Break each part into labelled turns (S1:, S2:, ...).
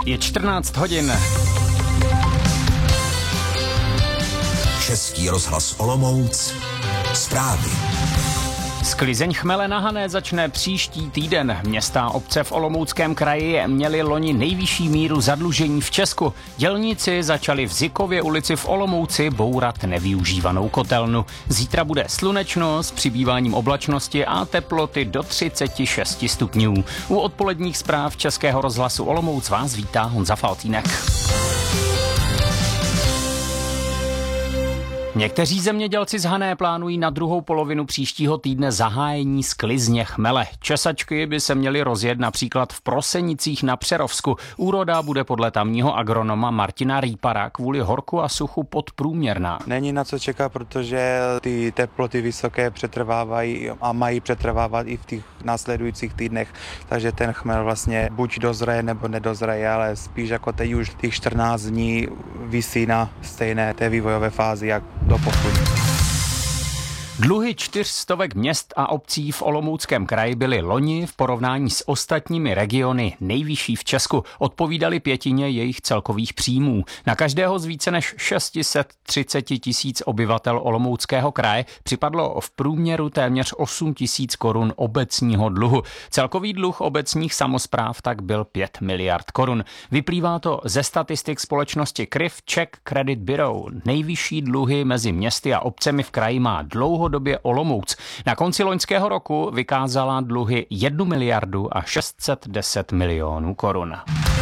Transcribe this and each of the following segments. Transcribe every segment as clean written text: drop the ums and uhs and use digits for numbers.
S1: Je 14 hodin.
S2: Český rozhlas Olomouc. Zprávy.
S1: Sklizeň chmele na Hané začne příští týden. Města a obce v Olomouckém kraji měly loni nejvyšší míru zadlužení v Česku. Dělníci začali v Zykově ulici v Olomouci bourat nevyužívanou kotelnu. Zítra bude slunečno s přibýváním oblačnosti a teploty do 36 stupňů. U odpoledních zpráv Českého rozhlasu Olomouc vás vítá Honza Faltýnek. Někteří zemědělci z Hané plánují na druhou polovinu příštího týdne zahájení sklizně chmele. Česačky by se měly rozjet například v Prosenicích na Přerovsku. Úroda bude podle tamního agronoma Martina Rýpara kvůli horku a suchu podprůměrná.
S3: Není na co čekat, protože ty teploty vysoké přetrvávají a mají přetrvávat i v těch následujících týdnech, takže ten chmel vlastně buď dozraje nebo nedozraje, ale spíš jako teď už těch 14 dní visí na stejné té vývojové fázi, jak do poslední.
S1: Dluhy 400 měst a obcí v Olomouckém kraji byly loni v porovnání s ostatními regiony nejvyšší v Česku. Odpovídaly pětině jejich celkových příjmů. Na každého z více než 630 000 obyvatel Olomouckého kraje připadlo v průměru téměř 8 000 korun obecního dluhu. Celkový dluh obecních samospráv tak byl 5 miliard korun. Vyplývá to ze statistik společnosti CRIF Czech Credit Bureau. Nejvyšší dluhy mezi městy a obcemi v kraji má dlouhodobě Olomouc. Na konci loňského roku vykázala dluhy 1 miliardu a 610 milionů korun.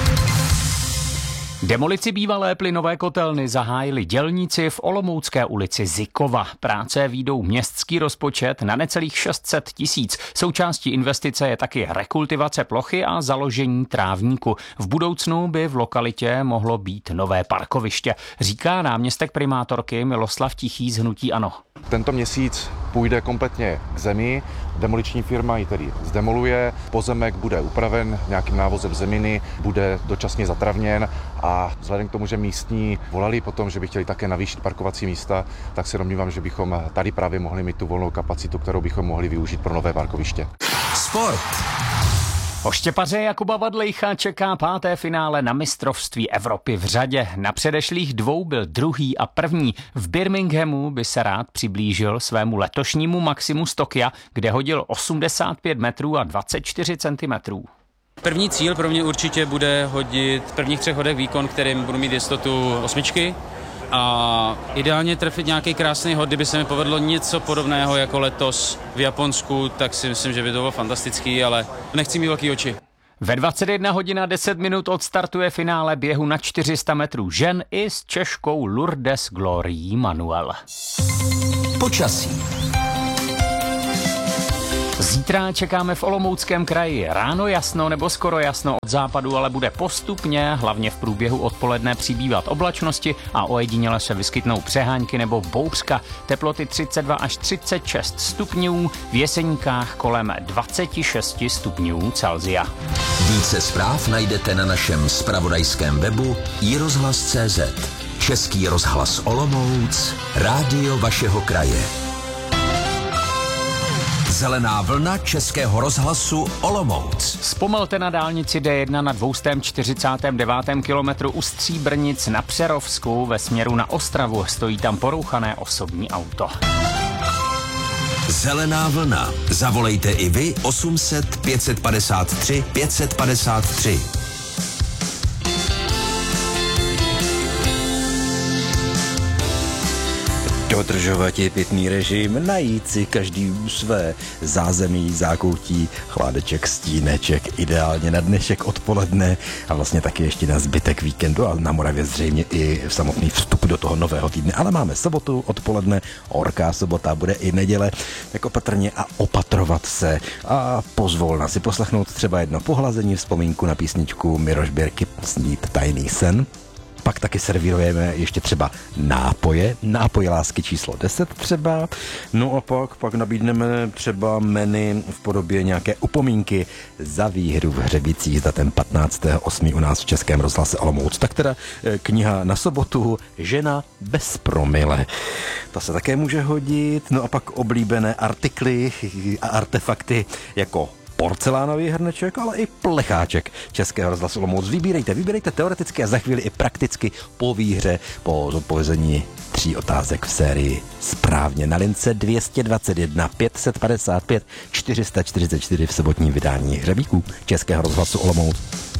S1: Demolici bývalé plynové kotelny zahájili dělníci v Olomoucké ulici Zykova. Práce výjdou městský rozpočet na necelých 600 000. Součástí investice je taky rekultivace plochy a založení trávníku. V budoucnu by v lokalitě mohlo být nové parkoviště, říká náměstek primátorky Miloslav Tichý z hnutí ANO.
S4: Tento měsíc půjde kompletně k zemi, demoliční firma ji tedy zdemoluje, pozemek bude upraven nějakým návozem zeminy, bude dočasně zatravněn a vzhledem k tomu, že místní volali potom, že by chtěli také navýšit parkovací místa, tak se domnívám, že bychom tady právě mohli mít tu volnou kapacitu, kterou bychom mohli využít pro nové parkoviště.
S2: Sport.
S1: Oštěpaře Jakuba Vadlejcha čeká 5. finále na mistrovství Evropy v řadě. Na předešlých 2 byl druhý a první. V Birminghamu by se rád přiblížil svému letošnímu maximu z Tokia, kde hodil 85 metrů a 24 centimetrů.
S5: První cíl pro mě určitě bude hodit v prvních 3 hodech výkon, kterým budu mít jistotu 8. A ideálně trefit nějaký krásný hod, kdyby se mi povedlo něco podobného jako letos v Japonsku, tak si myslím, že by to bylo fantastický, ale nechci mít velký oči.
S1: Ve 21 hodin a 10 minut odstartuje finále běhu na 400 metrů žen i s Češkou Lourdes Glorií Manuel.
S2: Počasí.
S1: Zítra čekáme v Olomouckém kraji ráno jasno nebo skoro jasno od západu, ale bude postupně, hlavně v průběhu odpoledne, přibývat oblačnosti a ojediněle se vyskytnou přehánky nebo bouřka. Teploty 32 až 36 stupňů, v Jeseníkách kolem 26 stupňů Celsia.
S2: Více zpráv najdete na našem zpravodajském webu iRozhlas.cz. Český rozhlas Olomouc, rádio vašeho kraje. Zelená vlna Českého rozhlasu Olomouc.
S1: Zpomalte na dálnici D1 na 249. kilometru u Stříbrnic na Přerovsku ve směru na Ostravu. Stojí tam porouchané osobní auto.
S2: Zelená vlna. Zavolejte i vy 800 553 553.
S6: Dodržovat je pitný režim, najít si každý své zázemí, zákoutí, chládeček, stíneček, ideálně na dnešek odpoledne a vlastně taky ještě na zbytek víkendu a na Moravě zřejmě i v samotný vstup do toho nového týdne. Ale máme sobotu odpoledne, horká sobota, bude i neděle, tak opatrně a opatrovat se a pozvolna si poslechnout třeba jedno pohlazení, vzpomínku na písničku Miroš Birky Snít tajný sen. Pak taky servírujeme ještě třeba nápoje lásky číslo 10 třeba. No a pak nabídneme třeba menu v podobě nějaké upomínky za výhru v Hřebicích za ten 15.8. u nás v Českém rozhlase Olomouc. Tak teda kniha na sobotu Žena bez promile. To se také může hodit. No a pak oblíbené artikly a artefakty jako porcelánový hrneček, ale i plecháček Českého rozhlasu Olomouc. Vybírejte teoreticky a za chvíli i prakticky po výhře, po zodpovězení 3 otázek v sérii správně na lince 221 555 444 v sobotním vydání hřebíků Českého rozhlasu Olomouc.